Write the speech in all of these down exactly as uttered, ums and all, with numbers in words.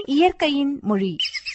இயற்கையின் மொழி.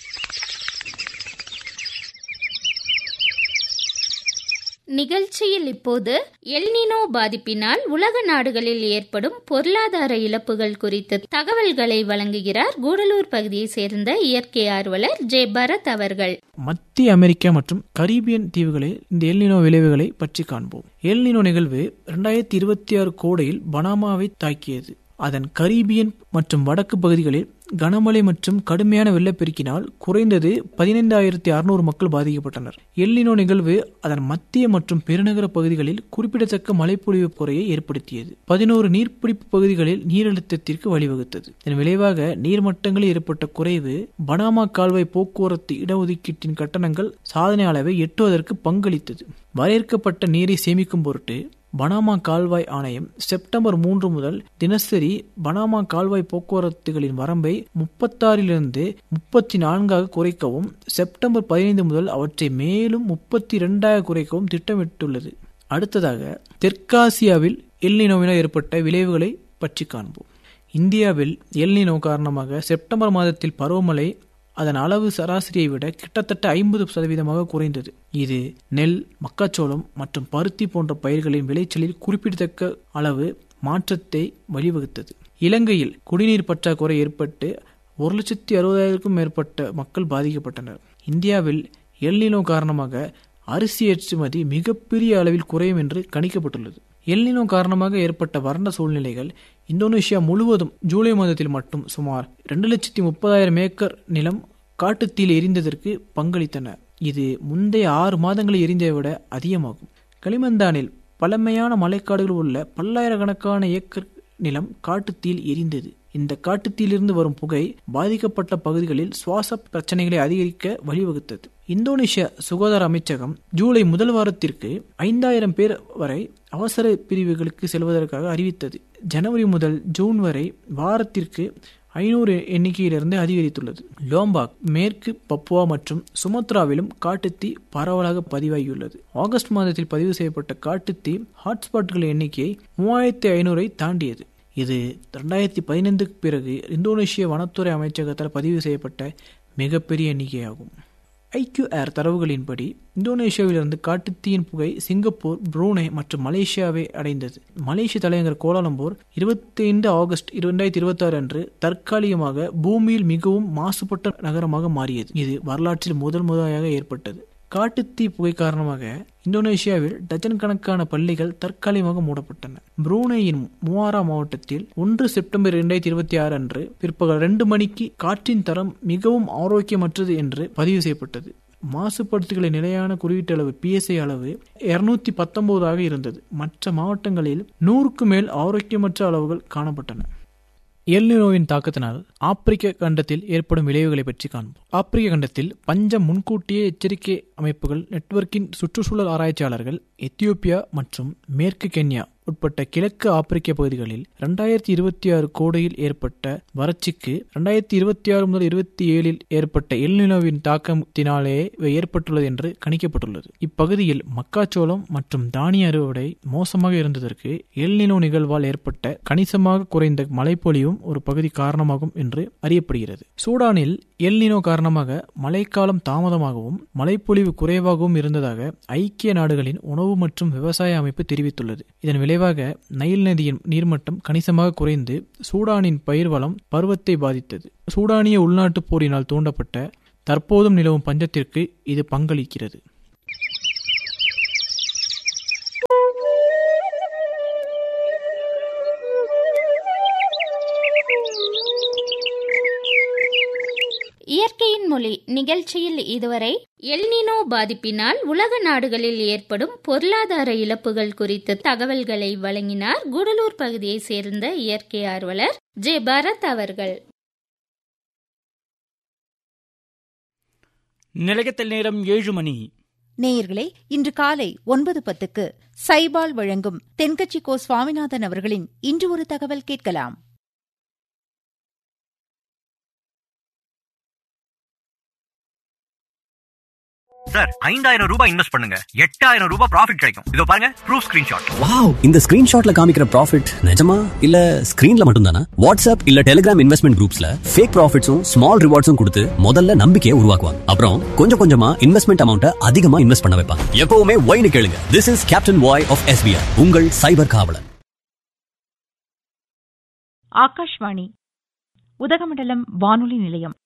நிகழ்ச்சியில் இப்போது எல்னினோ பாதிப்பினால் உலக நாடுகளில் ஏற்படும் பொருளாதார இழப்புகள் குறித்த தகவல்களை வழங்குகிறார் கூடலூர் பகுதியை சேர்ந்த இயற்கை ஆர்வலர் ஜே பரத் அவர்கள். மத்திய அமெரிக்கா மற்றும் கரீபியன் தீவுகளில் இந்த எல்னினோ விளைவுகளை பற்றி காண்போம். எல்னினோ நிகழ்வு இரண்டாயிரத்தி இருபத்தி ஆறு கோடையில் பனாமாவை தாக்கியது. அதன் கரீபியன் மற்றும் வடக்கு பகுதிகளில் கனமழை மற்றும் கடுமையான வெள்ளப்பெருக்கினால் குறைந்தது பதினைந்தாயிரத்தி அறுநூறு மக்கள் பாதிக்கப்பட்டனர். எல்னினோ நிகழ்வு அதன் மத்திய மற்றும் பெருநகர பகுதிகளில் குறிப்பிடத்தக்க மழைப்பொழிவு குறையை ஏற்படுத்தியது. பதினோரு நீர்பிடிப்பு பகுதிகளில் நீரழுத்தத்திற்கு வழிவகுத்தது. இதன் விளைவாக நீர்மட்டங்களில் ஏற்பட்ட குறைவு பனாமா கால்வாய் போக்குவரத்து இடஒதுக்கீட்டின் கட்டணங்கள் சாதனை அளவை எட்டுவதற்கு பங்களித்தது. வரையறுக்கப்பட்ட நீரை சேமிக்கும் பொருட்டு பனாமா கால்வாய் ஆணையம் செப்டம்பர் மூன்று முதல் தினசரி பனாமா கால்வாய் போக்குவரத்துகளின் வரம்பை முப்பத்தாறிலிருந்து முப்பத்தி நான்காக குறைக்கவும், செப்டம்பர் பதினைந்து முதல் அவற்றை மேலும் முப்பத்தி இரண்டாக குறைக்கவும் திட்டமிட்டுள்ளது. அடுத்ததாக தெற்காசியாவில் எல்னினோவினால் ஏற்பட்ட விளைவுகளை பற்றி காண்போம். இந்தியாவில் எல்னினோ காரணமாக செப்டம்பர் மாதத்தில் பருவமழை அதன் அளவு சராசரியை விட கிட்டத்தட்ட ஐம்பது சதவீதமாக குறைந்தது. இது நெல், மக்காச்சோளம் மற்றும் பருத்தி போன்ற பயிர்களின் விளைச்சலில் குறிப்பிடத்தக்க அளவு மாற்றத்தை வழிவகுத்தது. இலங்கையில் குடிநீர் பற்றாக்குறை ஏற்பட்டு ஒரு லட்சத்தி அறுபதாயிரக்கும் மேற்பட்ட மக்கள் பாதிக்கப்பட்டனர். இந்தியாவில் எல்னினோ காரணமாக அரிசி ஏற்றுமதி மிகப்பெரிய அளவில் குறையும் என்று கணிக்கப்பட்டுள்ளது. எல்னினோ காரணமாக ஏற்பட்ட வறண்ட சூழ்நிலைகள் இந்தோனேஷியா முழுவதும் ஜூலை மாதத்தில் மட்டும் சுமார் இரண்டு லட்சத்தி முப்பதாயிரம் ஏக்கர் நிலம் காட்டுத்தீயில் எரிந்ததற்கு பங்களித்தன. இது முந்தைய ஆறு மாதங்களில் எரிந்ததை விட அதிகமாகும். களிமந்தானில் பழமையான மலைக்காடுகள் உள்ள பல்லாயிரக்கணக்கான ஏக்கர் நிலம் காட்டுத்தீயில் எரிந்தது. இந்த காட்டுத்தீயிலிருந்து வரும் புகை பாதிக்கப்பட்ட பகுதிகளில் சுவாச பிரச்சனைகளை அதிகரிக்க வழிவகுத்தது. இந்தோனேஷியா சுகாதார அமைச்சகம் ஜூலை முதல் வாரத்திற்கு ஐந்தாயிரம் பேர் வரை அவசர பிரிவுகளுக்கு செல்வதற்காக அறிவித்தது. ஜனவரி முதல் ஜூன் வரை வாரத்திற்கு ஐநூறு எண்ணிக்கையிலிருந்து அதிகரித்துள்ளது. லோம்பாக், மேற்கு பப்புவா மற்றும் சுமத்ராவிலும் காட்டுத்தீ பரவலாக பதிவாகியுள்ளது. ஆகஸ்ட் மாதத்தில் பதிவு செய்யப்பட்ட காட்டுத்தீ ஹாட்ஸ்பாட்களின் எண்ணிக்கை மூவாயிரத்தி ஐநூறை தாண்டியது. இது இரண்டாயிரத்தி பதினைந்துக்கு பிறகு இந்தோனேஷிய வனத்துறை அமைச்சகத்தால் பதிவு செய்யப்பட்ட மிகப்பெரிய எண்ணிக்கையாகும். ஐக்யூ ஏர் தரவுகளின்படி இந்தோனேஷியாவிலிருந்து காட்டுத்தீயின் புகை சிங்கப்பூர், புரூனே மற்றும் மலேசியாவை அடைந்தது. மலேசிய தலைநகர் கோலாலம்பூர் இருபத்தி ஐந்து ஆகஸ்ட் இரண்டாயிரத்தி இருபத்தி ஆறு அன்று தற்காலிகமாக பூமியில் மிகவும் மாசுபட்ட நகரமாக மாறியது. இது வரலாற்றில் முதல் முறையாக ஏற்பட்டது. காட்டுத்தீ புகை காரணமாக இந்தோனேஷியாவில் டஜன் கணக்கான பள்ளிகள் தற்காலிகமாக மூடப்பட்டன. புரூனேயின் முவாரா மாவட்டத்தில் ஒன்று செப்டம்பர் இரண்டாயிரத்தி இருபத்தி ஆறு அன்று பிற்பகல் இரண்டு மணிக்கு காற்றின் தரம் மிகவும் ஆரோக்கியமற்றது என்று பதிவு செய்யப்பட்டது. மாசுபடுத்துகளின் நிலையான குறியீட்டு அளவு பி எஸ் ஐ அளவு இருநூத்தி பத்தொன்பதாக இருந்தது. மற்ற மாவட்டங்களில் நூறுக்கு மேல் ஆரோக்கியமற்ற அளவுகள் காணப்பட்டன. எல்னினோவின் தாக்கத்தினால் ஆப்பிரிக்க கண்டத்தில் ஏற்படும் விளைவுகளை பற்றி காண்போம். ஆப்பிரிக்க கண்டத்தில் பஞ்சம் முன்கூட்டியே எச்சரிக்கை அமைப்புகள் நெட்வொர்க்கின் சுற்றுச்சூழல் ஆராய்ச்சியாளர்கள் எத்தியோப்பியா மற்றும் மேற்கு கென்யா உட்பட்ட கிழக்கு ஆப்பிரிக்க பகுதிகளில் இரண்டாயிரத்தி இருபத்தி ஆறு கோடையில் ஏற்பட்ட வறட்சிக்கு இரண்டாயிரத்தி இருபத்தி ஆறு முதல் இருபத்தி ஏழில் ஏற்பட்ட எல்னினோவின் தாக்கத்தினாலே ஏற்பட்டுள்ளது என்று கணிக்கப்பட்டுள்ளது. இப்பகுதியில் மக்காச்சோளம் மற்றும் தானிய அறுவடை மோசமாக இருந்ததற்கு எல்னினோ நிகழ்வால் ஏற்பட்ட கணிசமாக குறைந்த மழைப்பொழிவும் ஒரு பகுதி காரணமாகும் என்று அறியப்படுகிறது. சூடானில் எல்னினோ காரணமாக மழைக்காலம் தாமதமாகவும் மழைப்பொழிவு குறைவாகவும் இருந்ததாக ஐக்கிய நாடுகளின் உணவு மற்றும் விவசாய அமைப்பு தெரிவித்துள்ளது. இதன் விளைவாக நைல் நதியின் நீர்மட்டம் கணிசமாக குறைந்து சூடானின் பயிர் வளம் பருவத்தை பாதித்தது. சூடானிய உள்நாட்டு போரினால் தூண்டப்பட்ட தற்போதும் நிலவும் பஞ்சத்திற்கு இது பங்களிக்கிறது. இயற்கையின் மொழி நிகழ்ச்சியில் இதுவரை எல்னினோ பாதிப்பினால் உலக நாடுகளில் ஏற்படும் பொருளாதார இழப்புகள் குறித்த தகவல்களை வழங்கினார் கூடலூர் பகுதியை சேர்ந்த இயற்கை ஆர்வலர் ஜே பரத் அவர்கள். நிலையத்தில் நேரம் ஏழு மணி. நேயர்களே, இன்று காலை ஒன்பது பத்துக்கு சைபால் வழங்கும் தென்கட்சி கோ சுவாமிநாதன் அவர்களின் இன்று ஒரு தகவல் கேட்கலாம். சார், ஐந்தாயிரம் ரூபாய் இன்வெஸ்ட் பண்ணுங்க, எட்டாயிரம் ரூபாய் ப்ராஃபிட் கிடைக்கும். இதோ பாருங்க, ப்ரூஃப் ஸ்கிரீன்ஷாட். வாவ், இந்த ஸ்கிரீன்ஷாட்ல காமிக்கிற ப்ராஃபிட் நிஜமா இல்ல ஸ்கிரீன்ல மட்டும் தானா? வாட்ஸ்அப் இல்ல டெலிகிராம் இன்வெஸ்ட்மெண்ட் குரூப்ஸ்ல ஃபேக் ப்ராஃபிட்ஸும் ஸ்மால் ரிவார்ட்ஸும் கொடுத்து முதல்ல நம்பிக்கையை உருவாக்குவாங்க. அப்புறம் கொஞ்சம் கொஞ்சமா இன்வெஸ்ட்மெண்ட் அமௌண்ட்டை அதிகமா இன்வெஸ்ட் பண்ண வைப்பாங்க. எப்பவுமே ஒய்னு கேளுங்க. This is captain why of SBI, உங்கள் சைபர் காவலன். ஆகாஷ்வாணி உதகமண்டலம் வானொலி நிலையம்.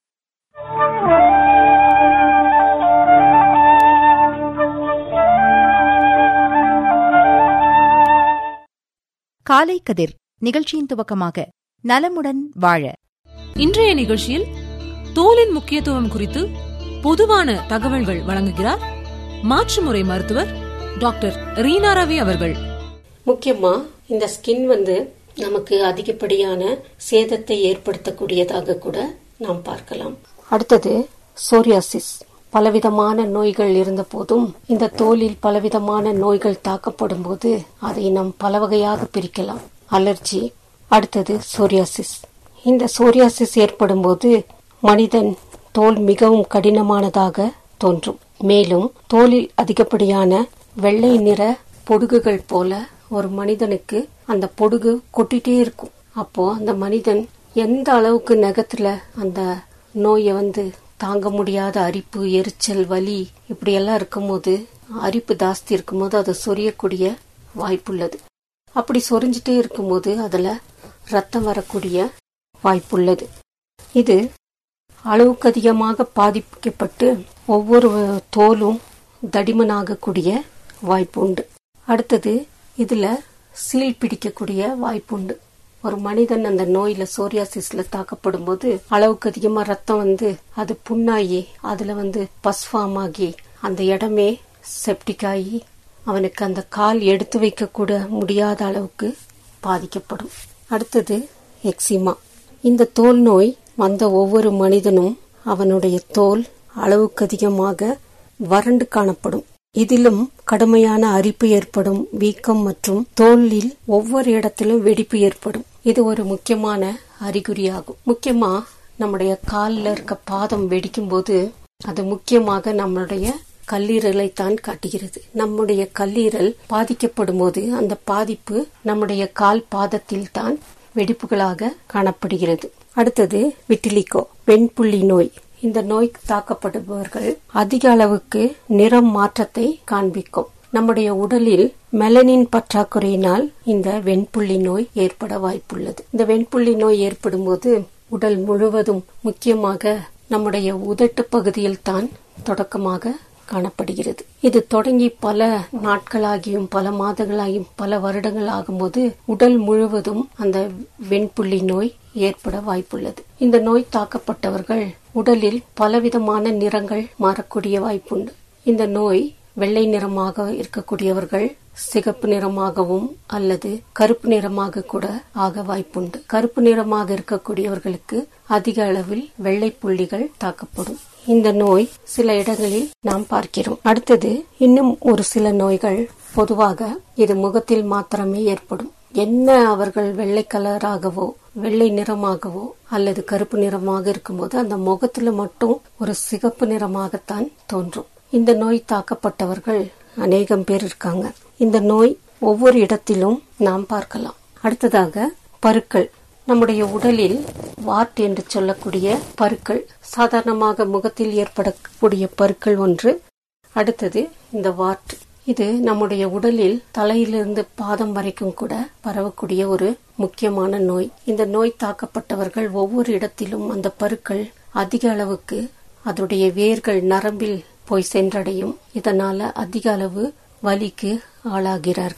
காலை கதிர் நிகழ்ச்சியின் துவக்கமாக நலமுடன் வாழ. இன்றைய நிகழ்ச்சியில் தோலின் முக்கியத்துவம் குறித்து பொதுவான தகவல்கள் வழங்குகிறார் மாற்று முறை மருத்துவர் டாக்டர் ரீனா ரவி அவர்கள். முக்கியமா இந்த ஸ்கின் வந்து நமக்கு அதிகப்படியான சேதத்தை ஏற்படுத்தக்கூடியதாக கூட நாம் பார்க்கலாம். அடுத்தது சோரியாசிஸ். பலவிதமான நோய்கள் இருந்த போதும் இந்த தோலில் பலவிதமான நோய்கள் தாக்கப்படும் போது அதை நாம் பல வகையாக பிரிக்கலாம். அலர்ஜி, அடுத்தது சோரியாசிஸ். இந்த சோரியாசிஸ் ஏற்படும் போது மனிதன் தோல் மிகவும் கடினமானதாக தோன்றும். மேலும் தோலில் அதிகப்படியான வெள்ளை நிற பொடுகுகள் போல ஒரு மனிதனுக்கு அந்த பொடுகு கொட்டிட்டே இருக்கும். அப்போ அந்த மனிதன் எந்த அளவுக்கு நகத்துல அந்த நோயை வந்து தாங்க முடியாத அரிப்பு, எரிச்சல், வலி இப்படி எல்லாம் இருக்கும்போது, அரிப்பு ஜாஸ்தி இருக்கும்போது அது சொரியக்கூடிய வாய்ப்புள்ளது. அப்படி சொரிஞ்சிட்டே இருக்கும்போது அதுல ரத்தம் வரக்கூடிய வாய்ப்புள்ளது. இது அளவுக்கு அதிகமாக பாதிக்கப்பட்டு ஒவ்வொரு தோலும் தடிமனாகக்கூடிய வாய்ப்பு உண்டு. அடுத்தது இதுல சீல் பிடிக்கக்கூடிய வாய்ப்புண்டு. ஒரு மனிதன் அந்த நோயில சோரியாசிஸ்ல தாக்கப்படும் போது அளவுக்கு அதிகமா ரத்தம் வந்து அது புண்ணாகி அதுல வந்து பஸ் ஃபார்ம் ஆகி அந்த இடமே செப்டிக் ஆகி அவனுக்கு அந்த கால் எடுத்து வைக்க கூட முடியாத அளவுக்கு பாதிக்கப்படும். அடுத்தது எக்ஸிமா. இந்த தோல் நோய் வந்த ஒவ்வொரு மனிதனும் அவனுடைய தோல் அளவுக்கு அதிகமாக வறண்டு காணப்படும். இதிலும் கடுமையான அரிப்பு ஏற்படும், வீக்கம் மற்றும் தோலில் ஒவ்வொரு இடத்திலும் வெடிப்பு ஏற்படும். இது ஒரு முக்கியமான அறிகுறியாகும். முக்கியமா நம்முடைய காலில் இருக்க பாதம் வெடிக்கும் போது அது முக்கியமாக நம்முடைய கல்லீரலை தான் காட்டுகிறது. நம்முடைய கல்லீரல் பாதிக்கப்படும் போது அந்த பாதிப்பு நம்முடைய கால் பாதத்தில் தான் வெடிப்புகளாக காணப்படுகிறது. அடுத்தது விட்டிலிகோ, வெண்புள்ளி நோய். இந்த நோய் தாக்கப்படுபவர்கள் அதிக அளவுக்கு நிறம் மாற்றத்தை காண்பிக்கும். நம்முடைய உடலில் மெலனின் பற்றாக்குறையினால் இந்த வெண்புள்ளி நோய் ஏற்பட வாய்ப்புள்ளது. இந்த வெண்புள்ளி நோய் ஏற்படும் போது உடல் முழுவதும், முக்கியமாக நம்முடைய உதட்டு பகுதியில் தான் தொடக்கமாக காணப்படுகிறது. இது தொடங்கி பல நாட்களாகியும் பல மாதங்களாகியும் பல வருடங்கள் ஆகும்போது உடல் முழுவதும் அந்த வெண்புள்ளி நோய் ஏற்பட வாய்ப்புள்ளது. இந்த நோய் தாக்கப்பட்டவர்கள் உடலில் பலவிதமான நிறங்கள் மாறக்கூடிய வாய்ப்புண்டு. இந்த நோய் வெள்ளை நிறமாக இருக்கக்கூடியவர்கள் சிகப்பு நிறமாகவும் அல்லது கருப்பு நிறமாக கூட ஆக வாய்ப்புண்டு. கருப்பு நிறமாக இருக்கக்கூடியவர்களுக்கு அதிக அளவில் வெள்ளை புள்ளிகள் தாக்கப்படும். இந்த நோய் சில இடங்களில் நாம் பார்க்கிறோம். அடுத்தது இன்னும் ஒரு சில நோய்கள். பொதுவாக இது முகத்தில் மாத்திரமே ஏற்படும். என்ன அவர்கள் வெள்ளை கலராகவோ வெள்ளை நிறமாகவோ அல்லது கருப்பு நிறமாக இருக்கும்போது அந்த முகத்துல மட்டும் ஒரு சிகப்பு நிறமாகத்தான் தோன்றும். இந்த நோய் தாக்கப்பட்டவர்கள் அநேகம் பேர் இருக்காங்க. இந்த நோய் ஒவ்வொரு இடத்திலும் நாம் பார்க்கலாம். அடுத்ததாக பருக்கள். நம்முடைய உடலில் வார்ட் என்று சொல்லக்கூடிய பருக்கள், சாதாரணமாக முகத்தில் ஏற்படக்கூடிய பருக்கள் ஒன்று. அடுத்தது இந்த வார்ட். இது நம்முடைய உடலில் தலையிலிருந்து பாதம் வரைக்கும் கூட பரவக்கூடிய ஒரு முக்கியமான நோய். இந்த நோய் தாக்கப்பட்டவர்கள் ஒவ்வொரு இடத்திலும் அந்த பருக்கள் அதிக அளவுக்கு அதனுடைய வேர்கள் நரம்பில் போய் சென்றடையும். இதனால அதிக அளவு வலிக்கு ஆளாகிறார்கள்.